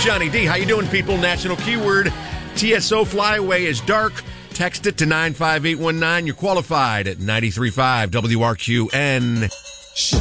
Johnny D. How you doing, people? National keyword TSO flyaway is dark. Text it to 95819. You're qualified at 93.5 WRQN.